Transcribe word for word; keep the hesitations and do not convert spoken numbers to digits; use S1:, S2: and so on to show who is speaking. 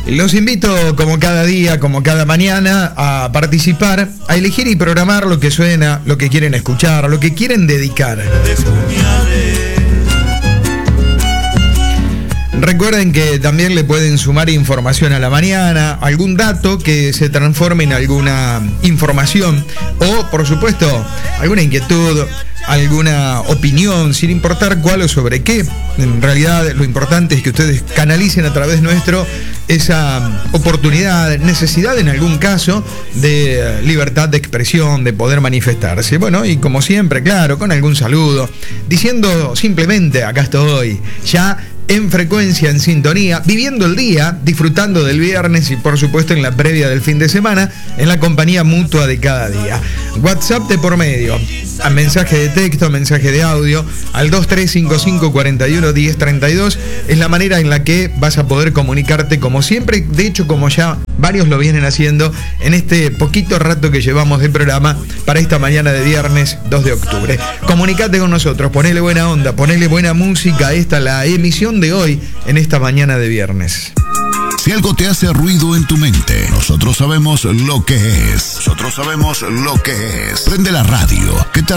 S1: Los invito, como cada día, como cada mañana, a participar, a elegir y programar lo que suena, lo que quieren escuchar, lo que quieren dedicar. Recuerden que también le pueden sumar información a la mañana, algún dato que se transforme en alguna información o, por supuesto, alguna inquietud, alguna opinión, sin importar cuál o sobre qué. En realidad, lo importante es que ustedes canalicen a través nuestro esa oportunidad, necesidad en algún caso de libertad de expresión, de poder manifestarse. Bueno, y como siempre, claro, con algún saludo, diciendo simplemente, acá estoy, ya en frecuencia, en sintonía, viviendo el día, disfrutando del viernes y por supuesto en la previa del fin de semana, en la compañía mutua de cada día. WhatsApp de por medio, a mensaje de texto, mensaje de audio, al dos tres cinco cinco cuatro uno uno uno cero tres dos, es la manera en la que vas a poder comunicarte como siempre, de hecho como ya varios lo vienen haciendo en este poquito rato que llevamos de programa para esta mañana de viernes dos de octubre. Comunicate con nosotros, ponele buena onda, ponele buena música, esta es la emisión de hoy en esta mañana de viernes.
S2: Si algo te hace ruido en tu mente, nosotros sabemos lo que es. Nosotros sabemos lo que es. Prende la radio, que te